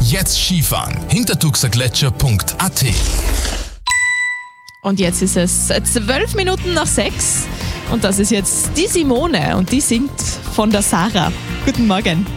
Jetzt Skifahren. Hintertuxergletscher.at. Und jetzt ist es 12 Minuten nach 6 und das ist jetzt die Simone und die singt von der Sarah. Guten Morgen.